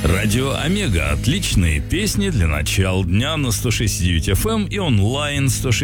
Радио Омега. Отличные песни для начала дня на 106.9 FM и онлайн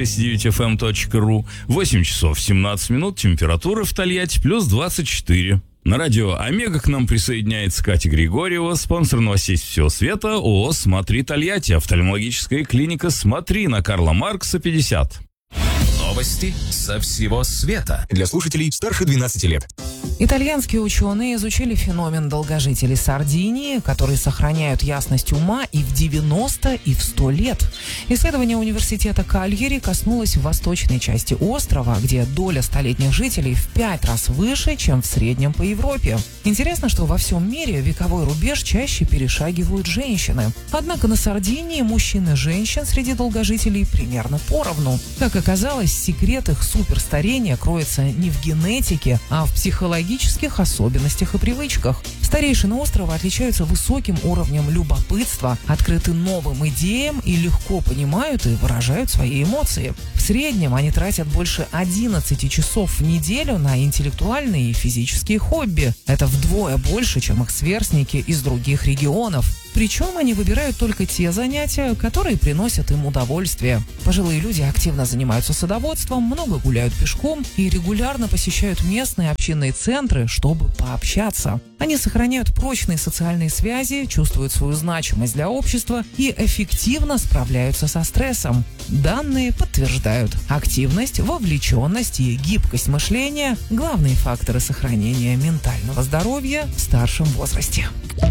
106.9fm.ru. 8 часов 17 минут. Температура в Тольятти плюс 24. На радио Омега к нам присоединяется Катя Григорьева, спонсор новостей всего света ООО «Смотри Тольятти», офтальмологическая клиника «Смотри» на Карла Маркса, 50. Новости со всего света. Для слушателей старше 12 лет. Итальянские ученые изучили феномен долгожителей Сардинии, которые сохраняют ясность ума и в 90, и в 100 лет. Исследование университета Кальяри коснулось восточной части острова, где доля столетних жителей в 5 раз выше, чем в среднем по Европе. Интересно, что во всем мире вековой рубеж чаще перешагивают женщины. Однако на Сардинии мужчин и женщин среди долгожителей примерно поровну. Как оказалось, секрет их суперстарения кроется не в генетике, а в психологических особенностях и привычках. Старейшины острова отличаются высоким уровнем любопытства, открыты новым идеям и легко понимают и выражают свои эмоции. В среднем они тратят больше 11 часов в неделю на интеллектуальные и физические хобби. Это вдвое больше, чем их сверстники из других регионов. Причем они выбирают только те занятия, которые приносят им удовольствие. Пожилые люди активно занимаются садоводством, много гуляют пешком и регулярно посещают местные общинные центры, чтобы пообщаться. Они сохраняют прочные социальные связи, чувствуют свою значимость для общества и эффективно справляются со стрессом. Данные подтверждают: активность, вовлеченность и гибкость мышления – главные факторы сохранения ментального здоровья в старшем возрасте.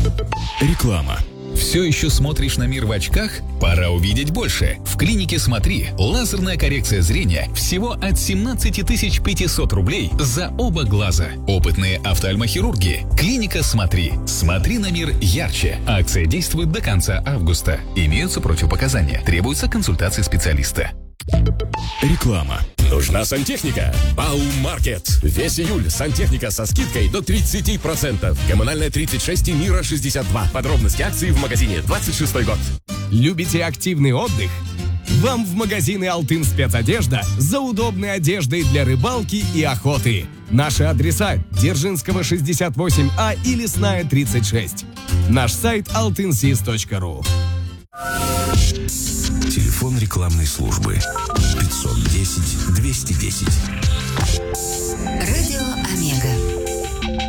Реклама. Все еще смотришь на мир в очках? Пора увидеть больше. В клинике «Смотри» лазерная коррекция зрения всего от 17 500 рублей за оба глаза. Опытные офтальмохирурги. Клиника «Смотри». Смотри на мир ярче. Акция действует до конца августа. Имеются противопоказания. Требуется консультация специалиста. Реклама. Нужна сантехника? Баумаркет. Весь июль сантехника со скидкой до 30%. Коммунальная 36 и Мира 62. Подробности акции в магазине 26 год. Любите активный отдых? Вам в магазины «Алтын Спецодежда» за удобной одеждой для рыбалки и охоты. Наши адреса: Дзержинского 68А и Лесная 36. Наш сайт altynsis.ru. Телефон рекламной службы 510 210. Радио Омега.